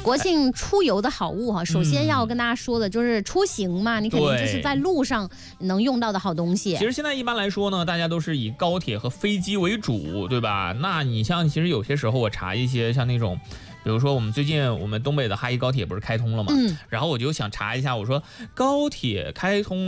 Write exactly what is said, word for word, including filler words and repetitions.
国庆出游的好物哈，首先要跟大家说的就是出行嘛，你肯定就是在路上能用到的好东西。 其实现在一般来说呢，大家都是以高铁和飞机为主，对吧？那你像其实有些时候我查一些像那种。比如说，我们最近我们东北的哈一高铁不是开通了嘛？嗯，然后我就想查一下，我说高铁开通